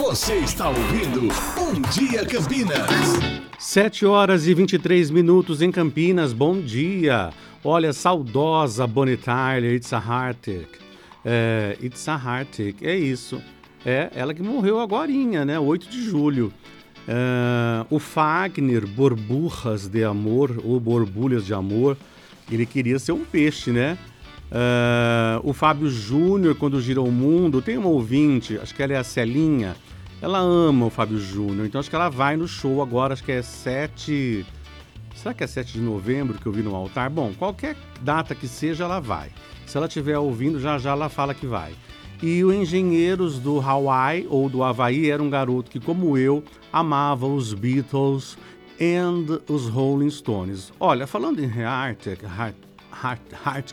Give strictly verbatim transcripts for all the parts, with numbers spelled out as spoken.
Você está ouvindo Bom Dia Campinas. sete horas e vinte e três minutos em Campinas. Bom dia. Olha, saudosa Bonnie Tyler, It's a Heartache. É, It's a Heartache, é isso. É ela que morreu agorinha, né? oito de julho. É, o Fagner, Borburras de Amor, ou Borbulhas de Amor, ele queria ser um peixe, né? É, o Fábio Júnior, quando gira o mundo, tem uma ouvinte, acho que ela é a Celinha, ela ama o Fábio Júnior, então acho que ela vai no show agora, acho que é sete... Será que é sete de novembro que eu vi no altar? Bom, qualquer data que seja, ela vai. Se ela estiver ouvindo, já já ela fala que vai. E o Engenheiros do Hawaii, ou do Havaí, era um garoto que, como eu, amava os Beatles e os Rolling Stones. Olha, falando em Heartache, Heart, Heart, Heart,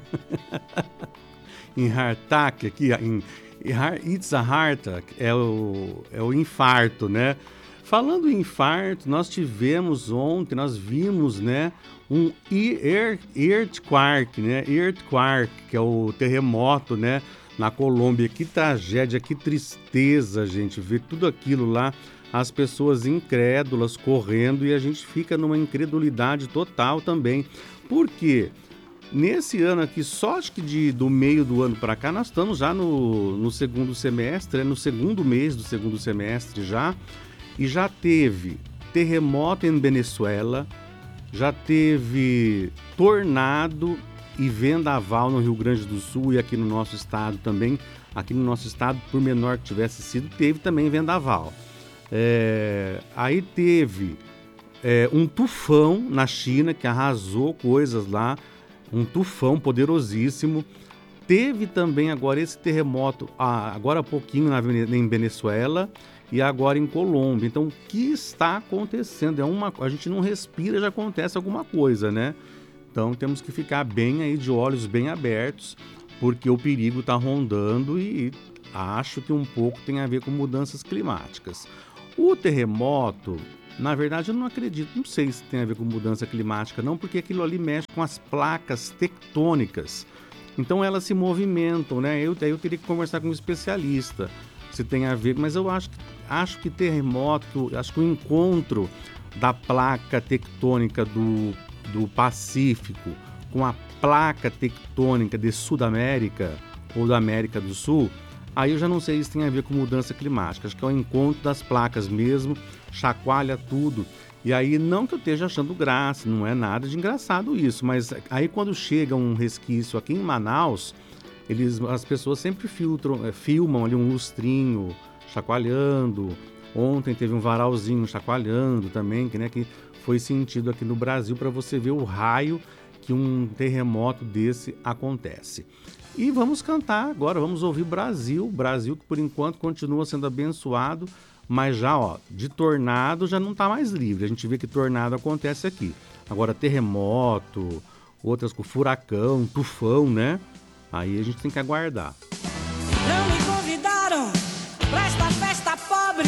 em Heartache, aqui, em It's a Heartache, é o, é o infarto, né? Falando em infarto, nós tivemos ontem, nós vimos, né, um earthquake, né, earthquake, que é o terremoto, né, na Colômbia. Que tragédia, que tristeza, gente, ver tudo aquilo lá, as pessoas incrédulas correndo, e a gente fica numa incredulidade total também. Por quê? Nesse ano aqui, só acho que de, do meio do ano para cá, nós estamos já no, no segundo semestre, no segundo mês do segundo semestre já, e já teve terremoto em Venezuela, já teve tornado e vendaval no Rio Grande do Sul e aqui no nosso estado também. Aqui no nosso estado, por menor que tivesse sido, teve também vendaval. É, aí teve é, um tufão na China que arrasou coisas lá, um tufão poderosíssimo. Teve também agora esse terremoto, agora há pouquinho na, em Venezuela e agora em Colômbia. Então, o que está acontecendo? É uma, a gente não respira, já acontece alguma coisa, né? Então, temos que ficar bem aí, de olhos bem abertos, porque o perigo está rondando e acho que um pouco tem a ver com mudanças climáticas. O terremoto, na verdade, eu não acredito, não sei se tem a ver com mudança climática, não, porque aquilo ali mexe com as placas tectônicas. Então, elas se movimentam, né? Eu, eu teria que conversar com um especialista se tem a ver, mas eu acho que, acho que terremoto, acho que o encontro da placa tectônica do, do Pacífico com a placa tectônica de Sudamérica ou da América do Sul, aí eu já não sei se tem a ver com mudança climática. Acho que é o encontro das placas mesmo, chacoalha tudo. E aí, não que eu esteja achando graça, não é nada de engraçado isso, mas aí quando chega um resquício aqui em Manaus, eles, as pessoas sempre filtram, é, filmam ali um lustrinho chacoalhando. Ontem teve um varalzinho chacoalhando também, que, né, que foi sentido aqui no Brasil, para você ver o raio que um terremoto desse acontece. E vamos cantar agora, vamos ouvir Brasil, Brasil que por enquanto continua sendo abençoado, mas já, ó, de tornado já não está mais livre. A gente vê que tornado acontece aqui. Agora terremoto, outras com furacão, tufão, né? Aí a gente tem que aguardar. Não me convidaram pra esta festa pobre.